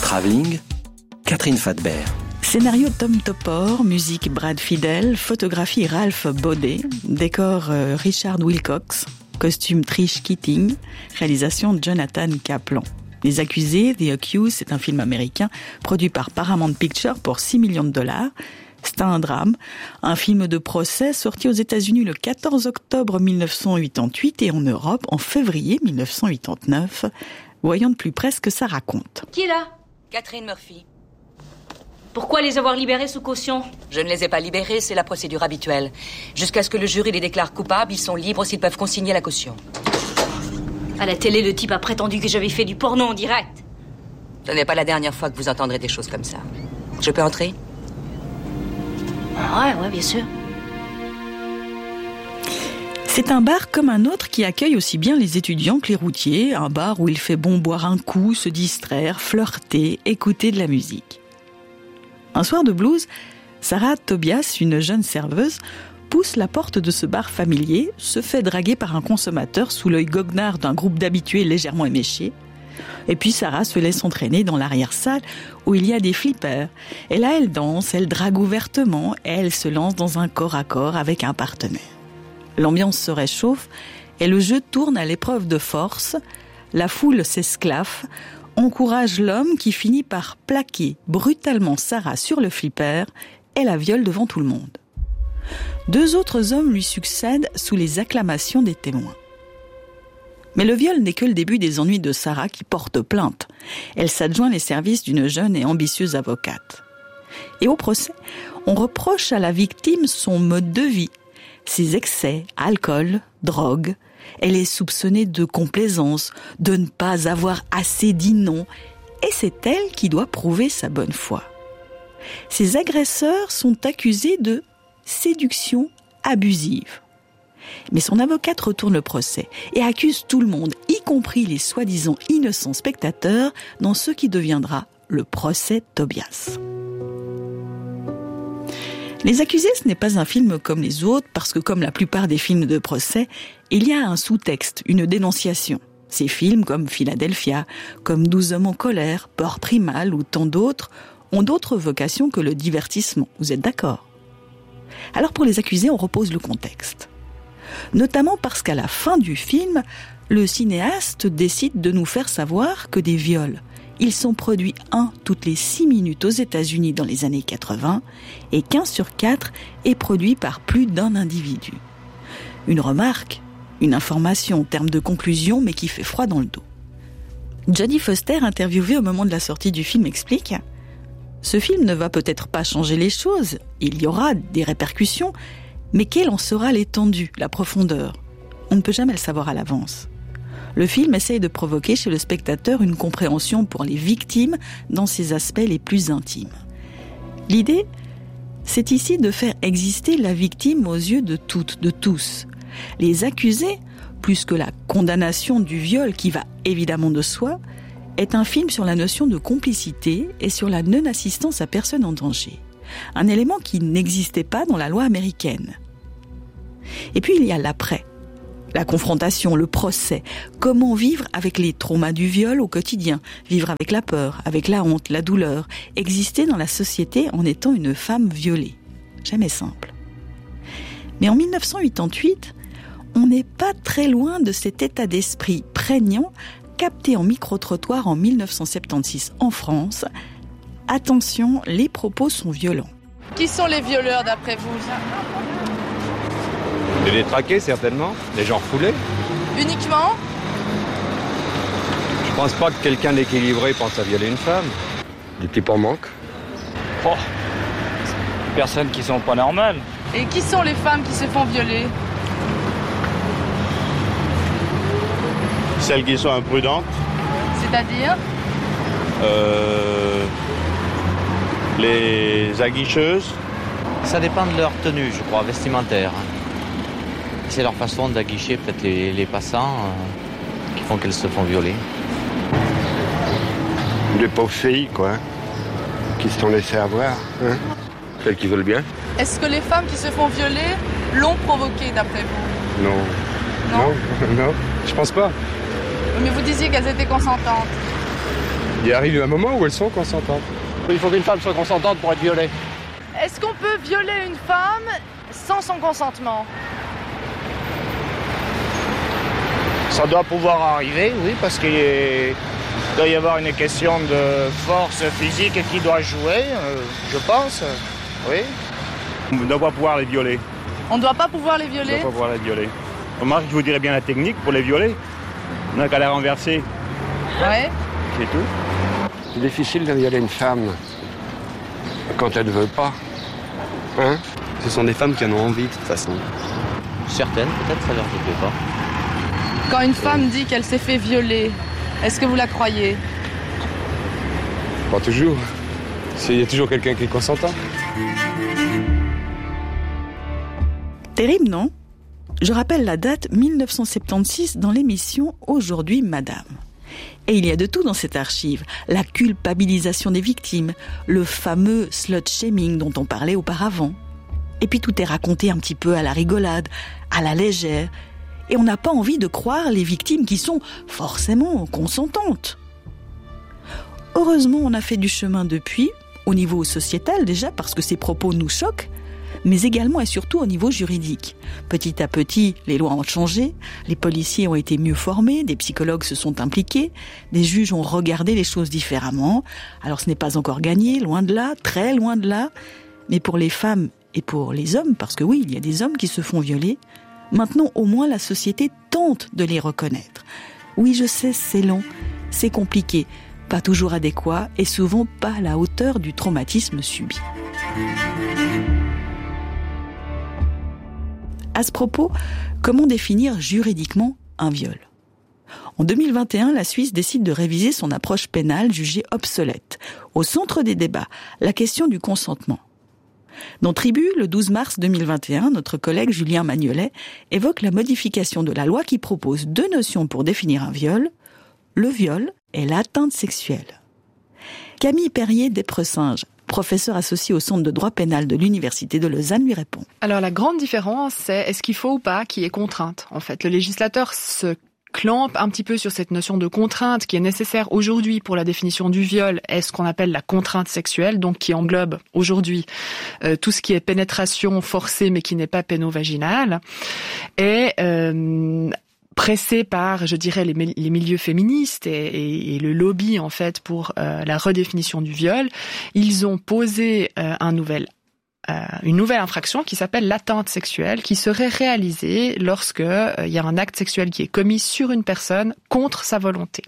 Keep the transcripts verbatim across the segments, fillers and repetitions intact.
Travelling, Catherine Fadbert. Scénario Tom Topor, musique Brad Fiedel, photographie Ralph Baudet, décor euh, Richard Wilcox, costume Trish Keating, réalisation Jonathan Kaplan. Les Accusés, The Accused, c'est un film américain produit par Paramount Pictures pour six millions de dollars. C'est un drame, un film de procès sorti aux États-Unis le quatorze octobre mille neuf cent quatre-vingt-huit et en Europe en février mille neuf cent quatre-vingt-neuf. Voyons de plus près ce que ça raconte. Qui est là ? Catherine Murphy. Pourquoi les avoir libérés sous caution ? Je ne les ai pas libérés, c'est la procédure habituelle. Jusqu'à ce que le jury les déclare coupables, ils sont libres s'ils peuvent consigner la caution. À la télé, le type a prétendu que j'avais fait du porno en direct. Ce n'est pas la dernière fois que vous entendrez des choses comme ça. Je peux entrer ? Ouais, ouais, bien sûr. C'est un bar comme un autre qui accueille aussi bien les étudiants que les routiers. Un bar où il fait bon boire un coup, se distraire, flirter, écouter de la musique. Un soir de blues, Sarah Tobias, une jeune serveuse, pousse la porte de ce bar familier, se fait draguer par un consommateur sous l'œil goguenard d'un groupe d'habitués légèrement éméchés. Et puis Sarah se laisse entraîner dans l'arrière-salle où il y a des flippers. Et là, elle danse, elle drague ouvertement et elle se lance dans un corps à corps avec un partenaire. L'ambiance se réchauffe et le jeu tourne à l'épreuve de force. La foule s'esclaffe, encourage l'homme qui finit par plaquer brutalement Sarah sur le flipper et la viole devant tout le monde. Deux autres hommes lui succèdent sous les acclamations des témoins. Mais le viol n'est que le début des ennuis de Sarah qui porte plainte. Elle s'adjoint les services d'une jeune et ambitieuse avocate. Et au procès, on reproche à la victime son mode de vie, ses excès, alcool, drogue. Elle est soupçonnée de complaisance, de ne pas avoir assez dit non, et c'est elle qui doit prouver sa bonne foi. Ses agresseurs sont accusés de séduction abusive. Mais son avocate retourne le procès et accuse tout le monde, y compris les soi-disant innocents spectateurs, dans ce qui deviendra le procès Tobias. Les Accusés, ce n'est pas un film comme les autres, parce que comme la plupart des films de procès, il y a un sous-texte, une dénonciation. Ces films comme Philadelphia, comme douze hommes en colère, Peur Primal ou tant d'autres, ont d'autres vocations que le divertissement. Vous êtes d'accord ? Alors pour les Accusés, on repose le contexte. Notamment parce qu'à la fin du film, le cinéaste décide de nous faire savoir que des viols, ils sont produits un toutes les six minutes aux États-Unis dans les années quatre-vingts et qu'un sur quatre est produit par plus d'un individu. Une remarque, une information en termes de conclusion, mais qui fait froid dans le dos. Jodie Foster, interviewée au moment de la sortie du film, explique « Ce film ne va peut-être pas changer les choses, il y aura des répercussions, mais quelle en sera l'étendue, la profondeur ? On ne peut jamais le savoir à l'avance. » Le film essaye de provoquer chez le spectateur une compréhension pour les victimes dans ses aspects les plus intimes. L'idée, c'est ici de faire exister la victime aux yeux de toutes, de tous. Les accusés, plus que la condamnation du viol qui va évidemment de soi, est un film sur la notion de complicité et sur la non-assistance à personne en danger. Un élément qui n'existait pas dans la loi américaine. Et puis il y a l'après. La confrontation, le procès, comment vivre avec les traumas du viol au quotidien, vivre avec la peur, avec la honte, la douleur, exister dans la société en étant une femme violée. Jamais simple. Mais en mille neuf cent quatre-vingt-huit, on n'est pas très loin de cet état d'esprit prégnant capté en micro-trottoir en mille neuf cent soixante-seize en France. Attention, les propos sont violents. Qui sont les violeurs d'après vous ? Des détraqués, certainement. Des gens refoulés. Uniquement ? Je pense pas que quelqu'un d'équilibré pense à violer une femme. Des types en manque. Oh, des personnes qui sont pas normales. Et qui sont les femmes qui se font violer ? Celles qui sont imprudentes. C'est-à-dire ? Euh, les aguicheuses. Ça dépend de leur tenue, je crois, vestimentaire. C'est leur façon d'aguicher peut-être les, les passants euh, qui font qu'elles se font violer. Des pauvres filles, quoi, qui se sont laissées avoir. Hein. Celles qui veulent bien. Est-ce que les femmes qui se font violer l'ont provoqué, d'après vous ? Non. Non, non, non, je pense pas. Mais vous disiez qu'elles étaient consentantes. Il arrive un moment où elles sont consentantes. Il faut qu'une femme soit consentante pour être violée. Est-ce qu'on peut violer une femme sans son consentement? Ça doit pouvoir arriver, oui, parce qu'il est... doit y avoir une question de force physique qui doit jouer, euh, je pense, oui. On ne doit pas pouvoir les violer. On ne doit pas pouvoir les violer? On ne doit pas pouvoir les violer. Remarque, je vous dirais bien la technique pour les violer. On n'a qu'à la renverser. Ouais. C'est tout. C'est difficile de violer une femme quand elle ne veut pas. Hein? Ce sont des femmes qui en ont envie, de toute façon. Certaines, peut-être, ça leur plaît pas. Quand une femme dit qu'elle s'est fait violer, est-ce que vous la croyez? Pas toujours. Il y a toujours quelqu'un qui est consentant. Terrible, non? Je rappelle la date mille neuf cent soixante-seize dans l'émission Aujourd'hui Madame. Et il y a de tout dans cette archive. La culpabilisation des victimes, le fameux slut-shaming dont on parlait auparavant. Et puis tout est raconté un petit peu à la rigolade, à la légère. Et on n'a pas envie de croire les victimes qui sont forcément consentantes. Heureusement, on a fait du chemin depuis, au niveau sociétal déjà, parce que ces propos nous choquent, mais également et surtout au niveau juridique. Petit à petit, les lois ont changé, les policiers ont été mieux formés, des psychologues se sont impliqués, des juges ont regardé les choses différemment. Alors ce n'est pas encore gagné, loin de là, très loin de là, mais pour les femmes et pour les hommes, parce que oui, il y a des hommes qui se font violer, maintenant au moins la société tente de les reconnaître. Oui, je sais, c'est long, c'est compliqué, pas toujours adéquat et souvent pas à la hauteur du traumatisme subi. À ce propos, comment définir juridiquement un viol ? En deux mille vingt et un, la Suisse décide de réviser son approche pénale jugée obsolète. Au centre des débats, la question du consentement. Dans Tribu, le douze mars deux mille vingt et un, notre collègue Julien Magnolet évoque la modification de la loi qui propose deux notions pour définir un viol, le viol et l'atteinte sexuelle. Camille Perrier d'Épressinges, professeur associé au Centre de droit pénal de l'Université de Lausanne, lui répond. Alors la grande différence, c'est est-ce qu'il faut ou pas qu'il y ait contrainte. En fait, le législateur se clampe un petit peu sur cette notion de contrainte qui est nécessaire aujourd'hui pour la définition du viol, est ce qu'on appelle la contrainte sexuelle, donc qui englobe aujourd'hui euh, tout ce qui est pénétration forcée mais qui n'est pas pénovaginale. Et euh, pressé par, je dirais, les, les milieux féministes et, et, et le lobby en fait pour euh, la redéfinition du viol, ils ont posé euh, un nouvel euh, une nouvelle infraction qui s'appelle l'atteinte sexuelle, qui serait réalisée lorsque euh, il y a un acte sexuel qui est commis sur une personne contre sa volonté.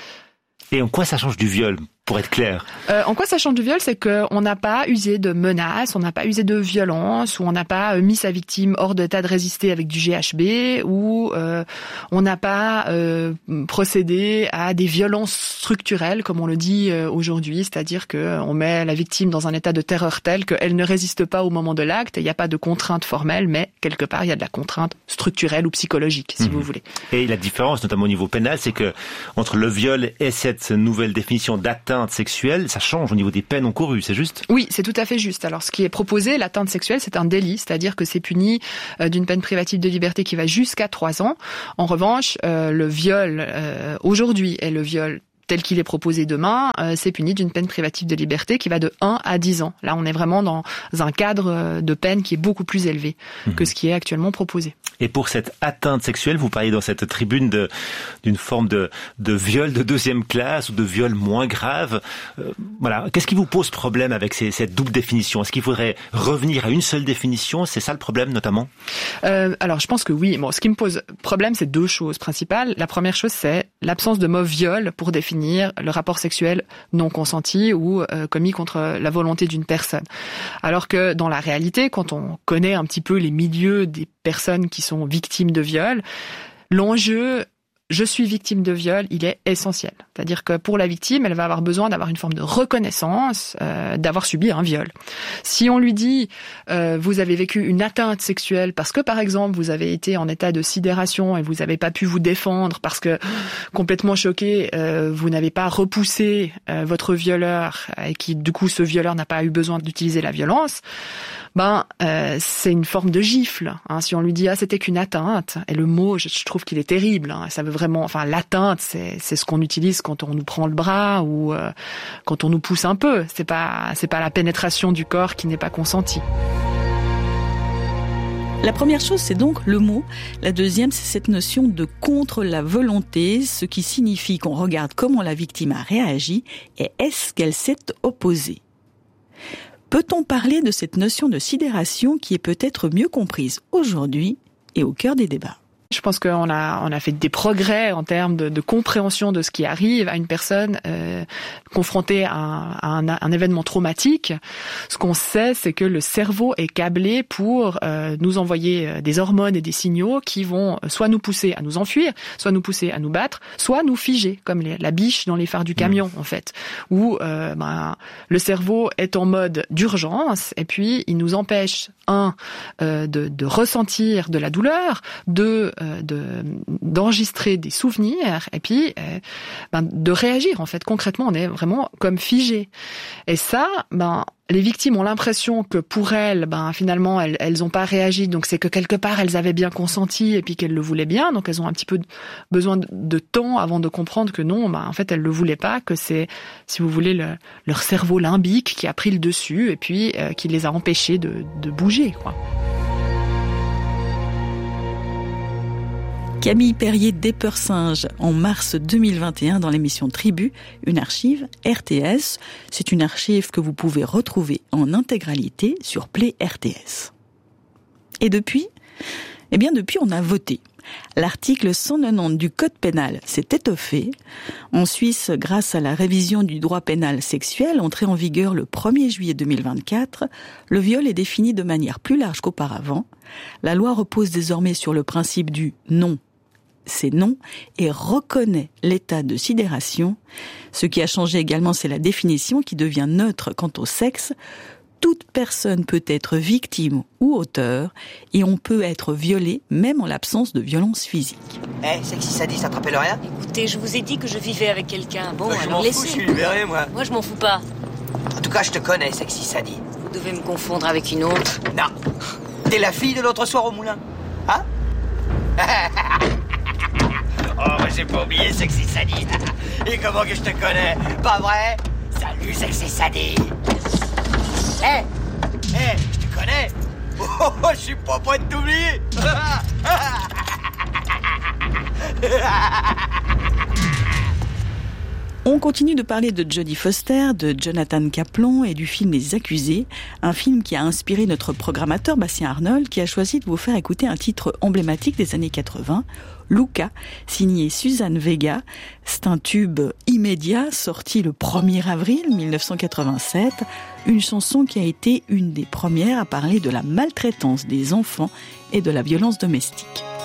Et en quoi ça change du viol, pour être clair? euh, En quoi ça change du viol, c'est qu'on n'a pas usé de menaces, on n'a pas usé de violence, ou on n'a pas mis sa victime hors d'état de résister avec du G H B, ou euh, on n'a pas euh, procédé à des violences structurelles, comme on le dit euh, aujourd'hui, c'est-à-dire qu'on met la victime dans un état de terreur tel qu'elle ne résiste pas au moment de l'acte, et il n'y a pas de contrainte formelle, mais quelque part il y a de la contrainte structurelle ou psychologique, si mmh. vous voulez. Et la différence, notamment au niveau pénal, c'est que entre le viol et cette nouvelle définition d'atteinte sexuelle, ça change au niveau des peines encourues, c'est juste? Oui, c'est tout à fait juste. Alors, ce qui est proposé, l'atteinte sexuelle, c'est un délit, c'est-à-dire que c'est puni euh, d'une peine privative de liberté qui va jusqu'à trois ans. En revanche, euh, le viol euh, aujourd'hui et le viol tel qu'il est proposé demain, euh, c'est puni d'une peine privative de liberté qui va de un à dix ans. Là, on est vraiment dans un cadre de peine qui est beaucoup plus élevé mmh. que ce qui est actuellement proposé. Et pour cette atteinte sexuelle, vous parliez dans cette tribune de, d'une forme de, de viol de deuxième classe ou de viol moins grave. Euh, voilà. Qu'est-ce qui vous pose problème avec ces, cette double définition? Est-ce qu'il faudrait revenir à une seule définition? C'est ça le problème, notamment? euh, Alors, je pense que oui. Bon, ce qui me pose problème, c'est deux choses principales. La première chose, c'est l'absence de mot viol pour définir le rapport sexuel non consenti ou euh, commis contre la volonté d'une personne. Alors que dans la réalité, quand on connaît un petit peu les milieux des personnes qui sont victimes de viol, l'enjeu je suis victime de viol, il est essentiel. C'est-à-dire que pour la victime, elle va avoir besoin d'avoir une forme de reconnaissance euh, d'avoir subi un viol. Si on lui dit euh, vous avez vécu une atteinte sexuelle parce que par exemple vous avez été en état de sidération et vous n'avez pas pu vous défendre parce que complètement choqué, euh, vous n'avez pas repoussé euh, votre violeur et qui du coup ce violeur n'a pas eu besoin d'utiliser la violence, ben euh, c'est une forme de gifle. Hein. Si on lui dit ah c'était qu'une atteinte, et le mot je, je trouve qu'il est terrible, hein, ça veut vraiment, enfin l'atteinte, c'est, c'est ce qu'on utilise quand on nous prend le bras ou euh, quand on nous pousse un peu. C'est pas, c'est pas la pénétration du corps qui n'est pas consentie. La première chose, c'est donc le mot. La deuxième, c'est cette notion de contre la volonté, ce qui signifie qu'on regarde comment la victime a réagi et est-ce qu'elle s'est opposée. Peut-on parler de cette notion de sidération qui est peut-être mieux comprise aujourd'hui et au cœur des débats ? Je pense qu'on a on a fait des progrès en termes de, de compréhension de ce qui arrive à une personne euh, confrontée à, un, à un, un événement traumatique. Ce qu'on sait, c'est que le cerveau est câblé pour euh, nous envoyer des hormones et des signaux qui vont soit nous pousser à nous enfuir, soit nous pousser à nous battre, soit nous figer, comme les, la biche dans les phares du camion, mmh. en fait, où euh, ben, le cerveau est en mode d'urgence et puis il nous empêche, un, euh, de, de ressentir de la douleur, deux, De, d'enregistrer des souvenirs et puis euh, ben, de réagir. En fait, concrètement, on est vraiment comme figé. Et ça, ben, les victimes ont l'impression que pour elles, ben, finalement, elles, elles ont pas réagi. Donc, c'est que quelque part, elles avaient bien consenti et puis qu'elles le voulaient bien. Donc, elles ont un petit peu besoin de, de temps avant de comprendre que non, ben, en fait, elles le voulaient pas, que c'est, si vous voulez, le, leur cerveau limbique qui a pris le dessus et puis euh, qui les a empêchées de, de bouger, quoi. Camille Perrier d'Épeursinge en mars deux mille vingt et un dans l'émission Tribu, une archive R T S. C'est une archive que vous pouvez retrouver en intégralité sur Play R T S. Et depuis, eh bien depuis on a voté. L'article cent quatre-vingt-dix du Code pénal s'est étoffé. En Suisse, grâce à la révision du droit pénal sexuel entrée en vigueur le premier juillet deux mille vingt-quatre, le viol est défini de manière plus large qu'auparavant. La loi repose désormais sur le principe du non. C'est non et reconnaît l'état de sidération. Ce qui a changé également, c'est la définition qui devient neutre quant au sexe. Toute personne peut être victime ou auteur et on peut être violé même en l'absence de violence physique. Eh, hey, sexy sadiste, ça te rappelle rien ? Écoutez, je vous ai dit que je vivais avec quelqu'un. Bon, bah, alors laissez. Je suis libéré, moi. Moi, je m'en fous pas. En tout cas, je te connais, sexy sadiste. Vous devez me confondre avec une autre. Non. T'es la fille de l'autre soir au moulin. Hein ? Oh, mais j'ai pas oublié, sexy sadiste. Et comment que je te connais ? Pas vrai ? Salut, sexy sadiste. Hé, hey, hé, hey, je te connais. Oh, oh, je suis pas prêt de t'oublier. On continue de parler de Jodie Foster, de Jonathan Kaplan et du film Les Accusés, un film qui a inspiré notre programmateur Bastien Arnold qui a choisi de vous faire écouter un titre emblématique des années quatre-vingts, Luca, signé Suzanne Vega. C'est un tube immédiat sorti le premier avril mille neuf cent quatre-vingt-sept, une chanson qui a été une des premières à parler de la maltraitance des enfants et de la violence domestique.